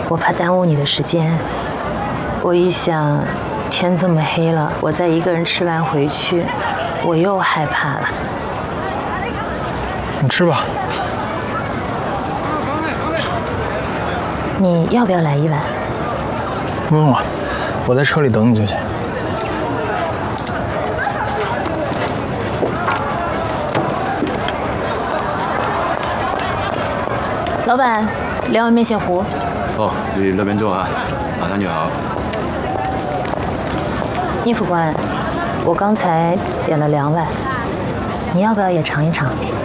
我怕耽误你的时间。我一想，天这么黑了，我再一个人吃完回去，我又害怕了。 你吃吧。 你要不要来一碗？ 不用了，我在车里等你就行。 老板，2碗面线糊。 哦，你那边坐啊，马上就好。 聂副官，我刚才点了2碗，你要不要也尝一尝？